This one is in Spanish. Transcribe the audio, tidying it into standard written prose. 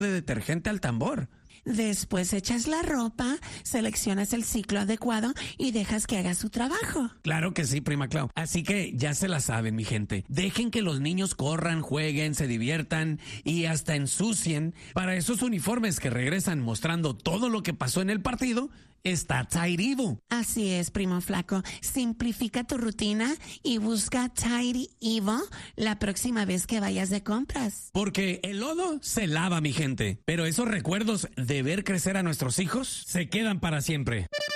de detergente al tambor. Después echas la ropa, seleccionas el ciclo adecuado y dejas que haga su trabajo. Claro que sí, prima Clau. Así que ya se la saben, mi gente. Dejen que los niños corran, jueguen, se diviertan y hasta ensucien. Para esos uniformes que regresan mostrando todo lo que pasó en el partido, está Tidy Evo. Así es, primo flaco. Simplifica tu rutina y busca Tidy Evo la próxima vez que vayas de compras. Porque el lodo se lava, mi gente. Pero esos recuerdos de ver crecer a nuestros hijos se quedan para siempre.